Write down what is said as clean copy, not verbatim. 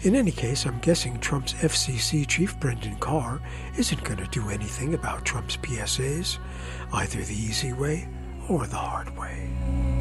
In any case, I'm guessing Trump's FCC chief Brendan Carr isn't going to do anything about Trump's PSAs, either the easy way or the hard way.